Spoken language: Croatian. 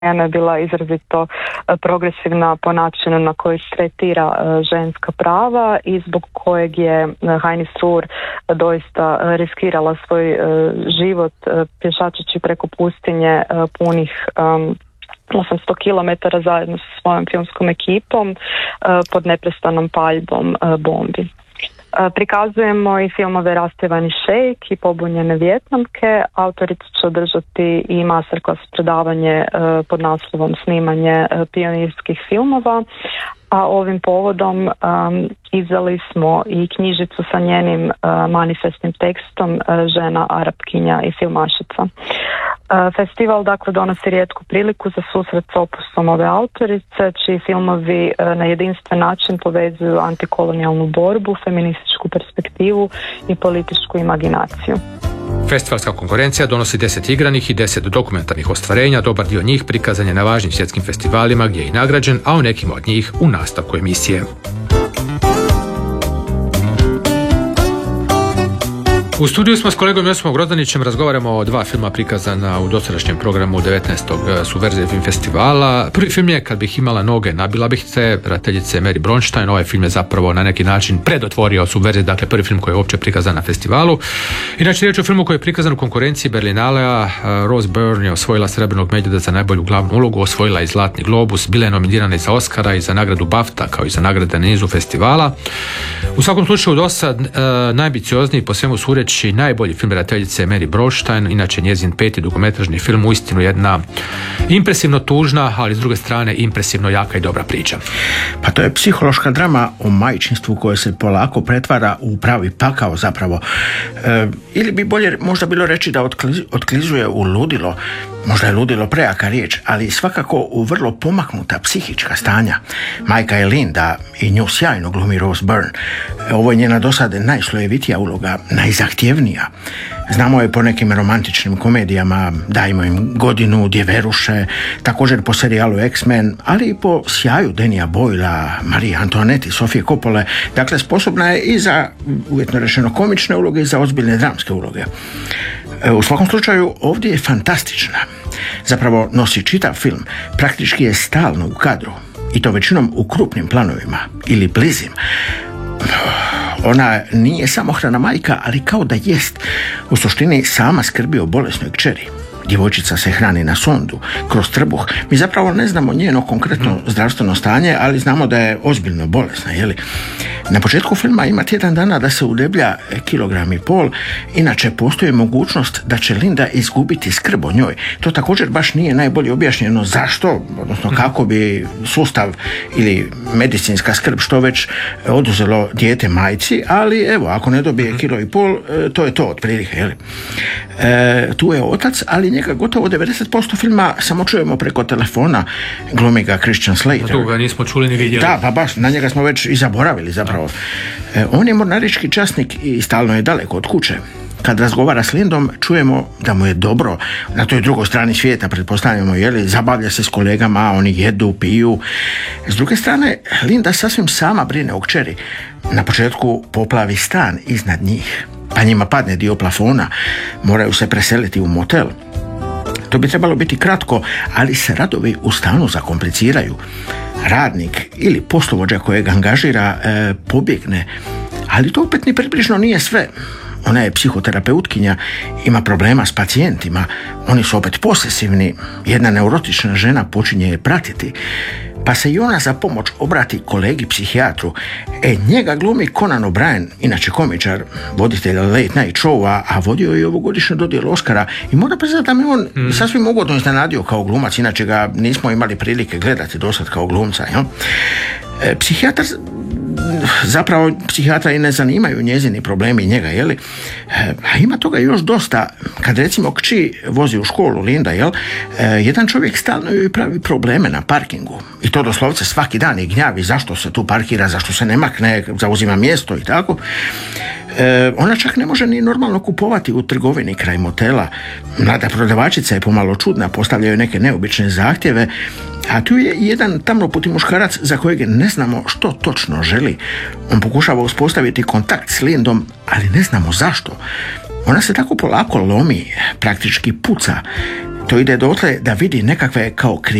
je bila izrazito progresivna po načinu na koji tretira ženska prava i zbog kojeg je Heini Sur doista riskirala svoj život pješačeći preko pustinje punih 800 km zajedno sa svojom filmskom ekipom pod neprestanom paljbom bombi. Prikazujemo i filmove Rastivani šejk i Pobunjene Vijetnamke. Autorica će održati i masterclass predavanje pod naslovom Snimanje pionirskih filmova, a ovim povodom izdali smo i knjižicu sa njenim manifestnim tekstom Žena, Arapkinja i filmašica. Festival dakle donosi rijetku priliku za susret s opusom ove autorice, čiji filmovi na jedinstven način povezuju antikolonijalnu borbu, feminističku perspektivu i političku imaginaciju. Festivalska konkurencija donosi 10 igranih i 10 dokumentarnih ostvarenja, dobar dio njih prikazan je na važnim svjetskim festivalima gdje je i nagrađen, a u nekim od njih u nastavku emisije. U studiju smo s kolegom Josipom Grozdanićem, razgovaramo o 2 filma prikazana u dosadašnjem programu 19. Subverzije film festivala. Prvi film je Kad bih imala noge, nabila bih se, redateljice Mary Bronstein. Ovaj film je zapravo na neki način predotvorio Subverzije, dakle prvi film koji je uopće prikazan na festivalu. Inače riječ o filmu koji je prikazan u konkurenciji Berlinalea. Rose Byrne je osvojila Srebrnog medvjeda za najbolju glavnu ulogu, osvojila i Zlatni globus, bila je nominirana i za Oscara i za nagradu BAFTA, kao i za nagrade na nizu festivala. U svakom slučaju dosad najambiciozniji, po svemu sudeći najbolji film redateljice Mary Bronstein, inače njezin 5. dugometražni film, uistinu jedna impresivno tužna, ali s druge strane impresivno jaka i dobra priča. Pa to je psihološka drama o majčinstvu koje se polako pretvara u pravi pakao zapravo. Ili bi bolje možda bilo reći da otklizuje u ludilo. Možda je ludilo prejaka riječ, ali svakako u vrlo pomaknuta psihička stanja. Majka je Linda i nju sjajno glumi Rose Byrne. Ovo je njena dosad najslojevitija uloga, najzahtjevnija. Znamo je po nekim romantičnim komedijama, Dajmo im godinu, Djeveruše, također po serijalu X-Men, ali i po sjaju Denija Boyla, Marije Antoinette, Sofije Coppole. Dakle, sposobna je i za, uvjetno rečeno, komične uloge i za ozbiljne dramske uloge. U svakom slučaju ovdje je fantastična. Zapravo nosi čitav film, praktički je stalno u kadru i to većinom u krupnim planovima ili blizim. Ona nije samohrana majka, ali kao da jest. U suštini sama skrbi o bolesnoj kćeri. Djevojčica se hrani na sondu, kroz trbuh. Mi zapravo ne znamo njeno konkretno zdravstveno stanje, ali znamo da je ozbiljno bolesna, jeli? Na početku filma ima tjedan dana da se udeblja 1,5 kilograma. Inače, postoji mogućnost da će Linda izgubiti skrb o njoj. To također baš nije najbolje objašnjeno zašto, odnosno kako bi sustav ili medicinska skrb što već oduzelo dijete majci, ali evo, ako ne dobije 1,5 kg, to je to otprilike, jeli? Tu je otac, ali njega gotovo 90% filma samo čujemo preko telefona, glumi ga Christian Slater. Tu ga nismo čuli ni vidjeli. Da, pa baš, na njega smo već i zaboravili zapravo. On je mornarički časnik i stalno je daleko od kuće. Kad razgovara s Lindom, čujemo da mu je dobro. Na toj drugoj strani svijeta, pretpostavljamo, jeli, zabavlja se s kolegama, oni jedu, piju. S druge strane, Linda sasvim sama brine o kćeri. Na početku poplavi stan iznad njih, pa njima padne dio plafona, moraju se preseliti u motel. To bi trebalo biti kratko, ali se radovi u stanu zakompliciraju. Radnik ili poslovođa kojeg angažira pobjegne, ali to opet ni približno nije sve. Ona je psihoterapeutkinja, ima problema s pacijentima, oni su opet posesivni, jedna neurotična žena počinje je pratiti, pa se i ona za pomoć obrati kolegi psihijatru. Njega glumi Conan O'Brien, inače komičar, voditelj Late Night Showa, a vodio je ovogodišnju dodjelu Oscara i moram priznati da mi on sasvim ugodno iznenadio kao glumac, inače ga nismo imali prilike gledati dosad kao glumca. Ja? Zapravo psihijatra i ne zanimaju njezini problemi njega, jeli? A ima toga još dosta. Kad recimo kći vozi u školu, Linda, jel? Jedan čovjek stalno joj pravi probleme na parkingu. I to doslovce svaki dan i gnjavi zašto se tu parkira, zašto se ne makne, zauzima mjesto i tako. Ona čak ne može ni normalno kupovati u trgovini kraj motela. Mlada prodavačica je pomalo čudna, postavljaju neke neobične zahtjeve, a tu je jedan tamnoputi muškarac za kojeg ne znamo što točno želi. On pokušava uspostaviti kontakt s Lindom, ali ne znamo zašto. Ona se tako polako lomi, praktički puca. To ide dotle da vidi nekakve kao